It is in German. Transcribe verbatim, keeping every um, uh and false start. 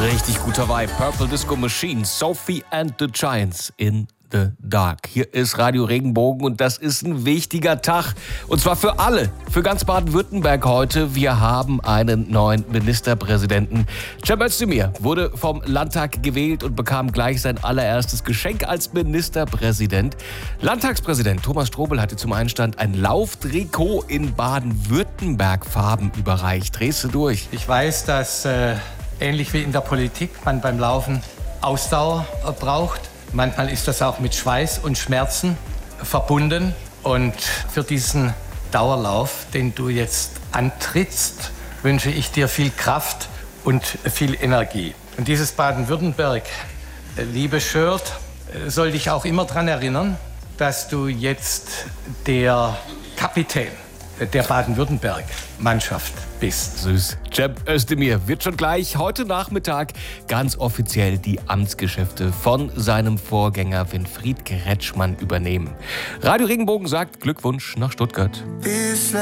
Richtig guter Vibe. Purple Disco Machine, Sophie and the Giants in the Dark. Hier ist Radio Regenbogen und das ist ein wichtiger Tag. Und zwar für alle, für ganz Baden-Württemberg heute. Wir haben einen neuen Ministerpräsidenten. Cem Özdemir wurde vom Landtag gewählt und bekam gleich sein allererstes Geschenk als Ministerpräsident. Landtagspräsident Thomas Strobel hatte zum Einstand ein Lauftrikot in Baden-Württemberg-Farben überreicht. Drehst du durch? Ich weiß, dass äh, ähnlich wie in der Politik man beim Laufen Ausdauer äh, braucht. Manchmal ist das auch mit Schweiß und Schmerzen verbunden. Und für diesen Dauerlauf, den du jetzt antrittst, wünsche ich dir viel Kraft und viel Energie. Und dieses Baden-Württemberg, liebe Shirt, soll dich auch immer daran erinnern, dass du jetzt der Kapitän der Baden-Württemberg-Mannschaft bist. Süß. Cem Özdemir wird schon gleich heute Nachmittag ganz offiziell die Amtsgeschäfte von seinem Vorgänger Winfried Kretschmann übernehmen. Radio Regenbogen sagt Glückwunsch nach Stuttgart.